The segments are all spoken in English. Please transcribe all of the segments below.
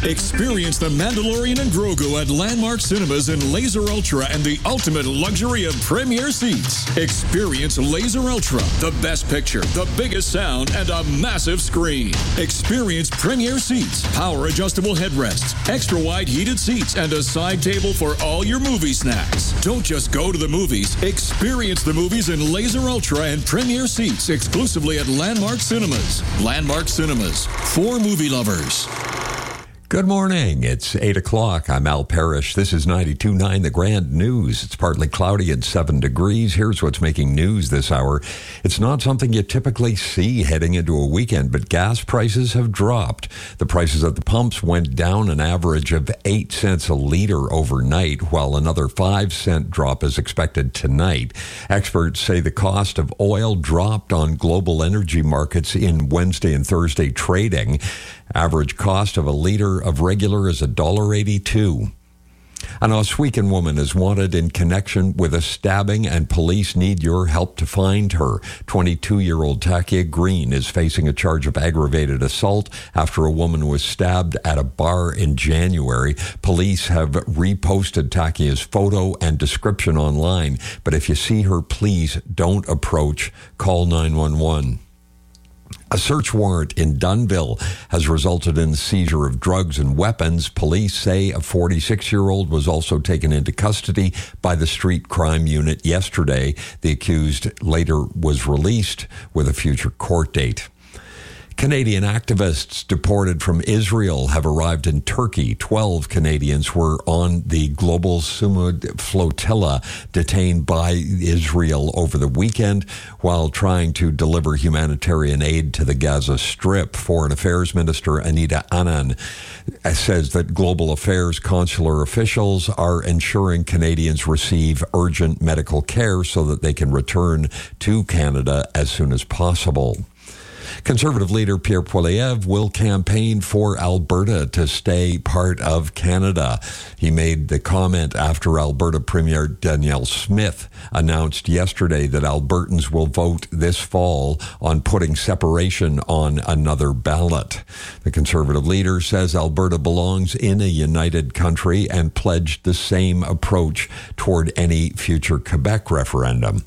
Experience The Mandalorian and Grogu at Landmark Cinemas in Laser Ultra and the ultimate luxury of premier seats. Experience Laser Ultra, the best picture, the biggest sound, and a massive screen. Experience premier seats, power adjustable headrests, extra wide heated seats, and a side table for all your movie snacks. Don't just go to the movies. Experience the movies in Laser Ultra and premier seats exclusively at Landmark Cinemas. Landmark Cinemas, for movie lovers. Good morning. It's 8 o'clock. I'm Al Parrish. This is 92.9 The Grand News. It's partly cloudy at 7 degrees. Here's what's making news this hour. It's not something you typically see heading into a weekend, but gas prices have dropped. The prices at the pumps went down an average of 8 cents a liter overnight, while another 5-cent drop is expected tonight. Experts say the cost of oil dropped on global energy markets in Wednesday and Thursday trading. Average cost of a liter of regular is $1.82. An Oswegan woman is wanted in connection with a stabbing, and police need your help to find her. 22-year-old Takia Green is facing a charge of aggravated assault after a woman was stabbed at a bar in January. Police have reposted Takia's photo and description online, but if you see her, please don't approach. Call 911. A search warrant in Dunnville has resulted in the seizure of drugs and weapons. Police say a 46-year-old was also taken into custody by the street crime unit yesterday. The accused later was released with a future court date. Canadian activists deported from Israel have arrived in Turkey. 12 Canadians were on the Global Sumud flotilla detained by Israel over the weekend while trying to deliver humanitarian aid to the Gaza Strip. Foreign Affairs Minister Anita Anand says that global affairs consular officials are ensuring Canadians receive urgent medical care so that they can return to Canada as soon as possible. Conservative leader Pierre Poilievre will campaign for Alberta to stay part of Canada. He made the comment after Alberta Premier Danielle Smith announced yesterday that Albertans will vote this fall on putting separation on another ballot. The Conservative leader says Alberta belongs in a united country and pledged the same approach toward any future Quebec referendum.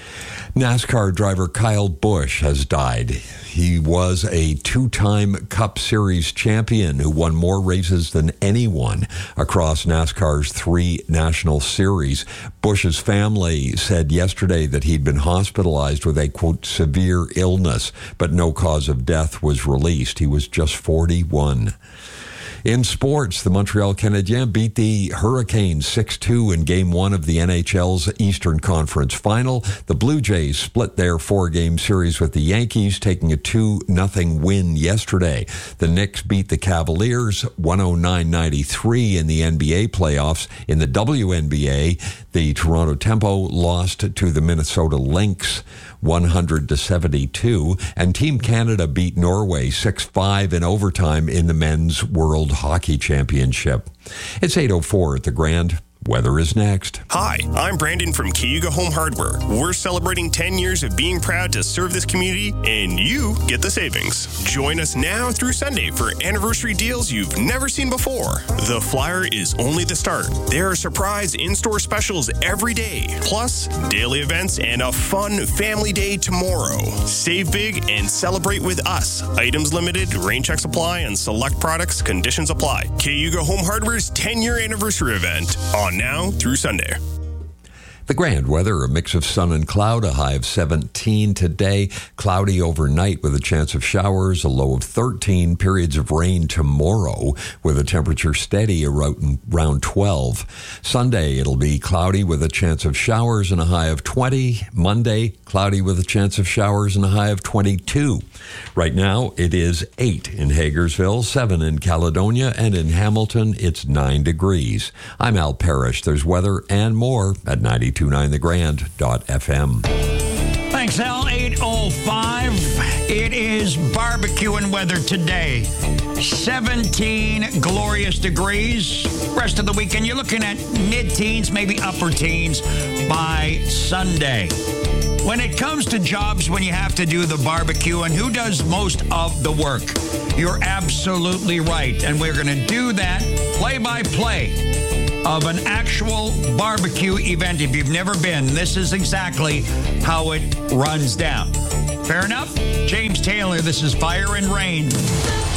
NASCAR driver Kyle Busch has died. He was a two-time Cup Series champion who won more races than anyone across NASCAR's 3 national series. Busch's family said yesterday that he'd been hospitalized with a, quote, severe illness, but no cause of death was released. He was just 41. In sports, the Montreal Canadiens beat the Hurricanes 6-2 in Game 1 of the NHL's Eastern Conference Final. The Blue Jays split their 4-game series with the Yankees, taking a 2-0 win yesterday. The Knicks beat the Cavaliers 109-93 in the NBA playoffs. In the WNBA, the Toronto Tempo lost to the Minnesota Lynx 100-72, and Team Canada beat Norway 6-5 in overtime in the Men's World Hockey Championship. It's 8:04 at the Grand. Weather is next. Hi, I'm Brandon from Cayuga Home Hardware. We're celebrating 10 years of being proud to serve this community, and you get the savings. Join us now through Sunday for anniversary deals you've never seen before. The flyer is only the start. There are surprise in-store specials every day, plus daily events and a fun family day tomorrow. Save big and celebrate with us. Items limited, rain check supply, and select products, conditions apply. Cayuga Home Hardware's 10-year anniversary event on now through Sunday. The Grand weather, a mix of sun and cloud, a high of 17 today, cloudy overnight with a chance of showers, a low of 13, periods of rain tomorrow with a temperature steady around 12. Sunday, it'll be cloudy with a chance of showers and a high of 20. Monday, cloudy with a chance of showers and a high of 22. Right now, it is 8 in Hagersville, 7 in Caledonia, and in Hamilton, it's 9 degrees. I'm Al Parrish. There's weather and more at 929thegrand.fm. Thanks, Al. 8:05. It is barbecuing weather today. 17 glorious degrees. Rest of the weekend, you're looking at mid-teens, maybe upper teens by Sunday. When it comes to jobs when you have to do the barbecue and who does most of the work, you're absolutely right. And we're going to do that play-by-play of an actual barbecue event. If you've never been, this is exactly how it runs down. Fair enough? James Taylor, this is Fire and Rain.